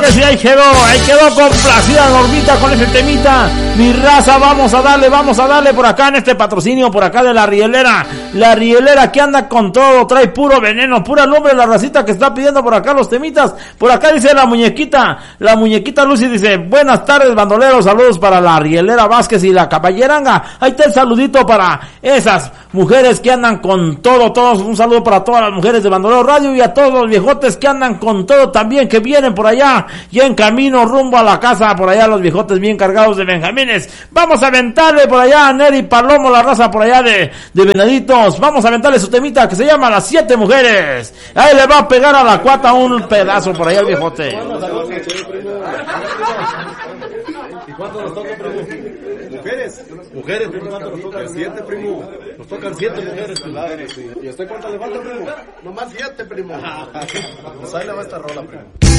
señores, y ahí quedó complacida Normita con ese temita. Mi raza, vamos a darle por acá en este patrocinio, por acá de la rielera que anda con todo, trae puro veneno, pura lumbre, la racita que está pidiendo por acá los temitas. Por acá dice la muñequita Lucy, dice, buenas tardes bandoleros, saludos para la rielera Vázquez y la caballeranga. Ahí está el saludito para esas mujeres que andan con todo, todos, un saludo para todas las mujeres de Bandolero Radio y a todos los viejotes que andan con todo también, que vienen por allá, ya en camino rumbo a la casa, por allá los viejotes bien cargados de benjamines. Vamos a aventarle por allá a Neri Palomo, la raza por allá de Venaditos, vamos a aventarle su temita que se llama Las 7 Mujeres. Ahí le va a pegar a la cuata un pedazo por allá el viejote. ¿Y cuánto nos toca, primo? Mujeres, primo, ¿cuánto nos toca? 7, primo. Nos tocan 7 mujeres, primo. ¿Y usted cuánto le falta, primo? Nomás 7, primo. Pues ahí le va esta rola, primo.